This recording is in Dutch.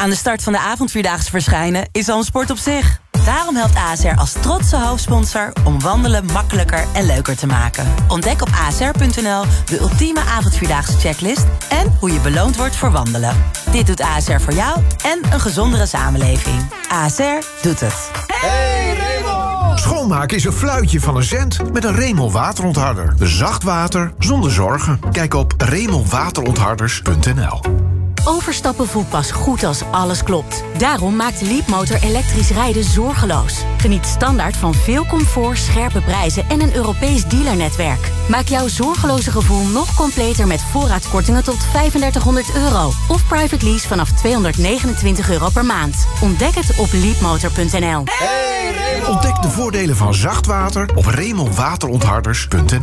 Aan de start van de avondvierdaagse verschijnen is al een sport op zich. Daarom helpt ASR als trotse hoofdsponsor om wandelen makkelijker en leuker te maken. Ontdek op asr.nl de ultieme avondvierdaagse checklist en hoe je beloond wordt voor wandelen. Dit doet ASR voor jou en een gezondere samenleving. ASR doet het. Hey Raymond! Schoonmaken is een fluitje van een cent met een Raymond waterontharder. Zacht water zonder zorgen. Kijk op RaymondWaterontharders.nl. Overstappen voelt pas goed als alles klopt. Daarom maakt Leapmotor elektrisch rijden zorgeloos. Geniet standaard van veel comfort, scherpe prijzen en een Europees dealernetwerk. Maak jouw zorgeloze gevoel nog completer met voorraadkortingen tot €3500. Of private lease vanaf €229 per maand. Ontdek het op leapmotor.nl. Ontdek de voordelen van zacht water op RaymondWaterontharders.nl.